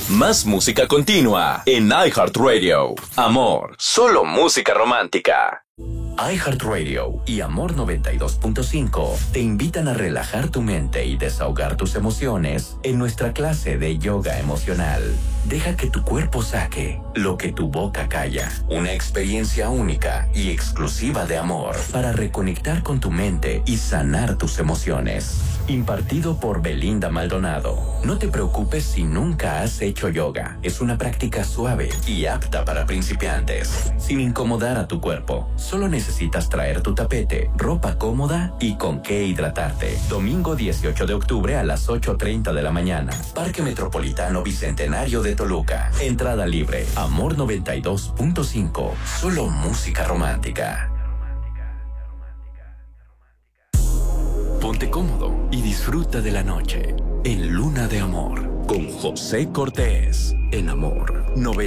Más música continua en iHeartRadio. Amor, solo música romántica. iHeartRadio y Amor 92.5 te invitan a relajar tu mente y desahogar tus emociones en nuestra clase de yoga emocional. Deja que tu cuerpo saque lo que tu boca calla. Una experiencia única y exclusiva de amor para reconectar con tu mente y sanar tus emociones. Impartido por Belinda Maldonado. No te preocupes si nunca has hecho yoga. Es una práctica suave y apta para principiantes. Sin incomodar a tu cuerpo. Solo necesitas traer tu tapete, ropa cómoda y con qué hidratarte. Domingo 18 de octubre a las 8:30 de la mañana. Parque Metropolitano Bicentenario de Toluca. Entrada libre. Amor 92.5. Solo música romántica. Ponte cómodo y disfruta de la noche en Luna de Amor con José Cortés en Amor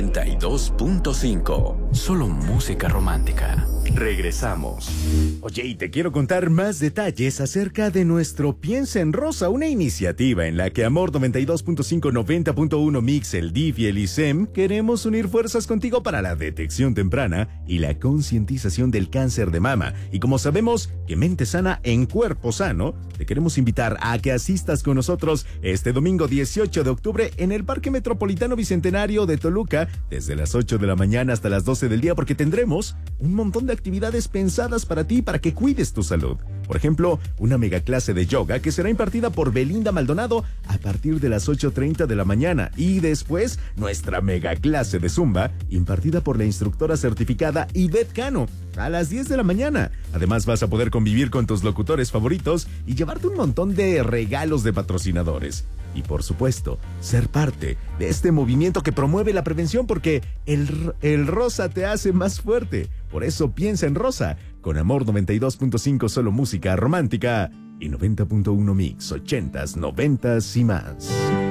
92.5. Solo música romántica. Regresamos. Oye, y te quiero contar más detalles acerca de nuestro Piensa en Rosa, una iniciativa en la que Amor 92.5, 90.1 Mix, el DIF y el ISEM queremos unir fuerzas contigo para la detección temprana y la concientización del cáncer de mama. Y como sabemos que mente sana en cuerpo sano, te queremos invitar a que asistas con nosotros este domingo 18 de octubre en el Parque Metropolitano Bicentenario de Toluca desde las 8 de la mañana hasta las 12 del día, porque tendremos un montón de actividades pensadas para ti, para que cuides tu salud. Por ejemplo, una mega clase de yoga que será impartida por Belinda Maldonado a partir de las 8:30 de la mañana, y después nuestra mega clase de zumba impartida por la instructora certificada Ivette Cano a las 10 de la mañana. Además vas a poder convivir con tus locutores favoritos y llevarte un montón de regalos de patrocinadores. Y por supuesto, ser parte de este movimiento que promueve la prevención, porque el rosa te hace más fuerte. Por eso piensa en rosa, con Amor 92.5 solo música romántica y 90.1 Mix, 80s, 90s y más.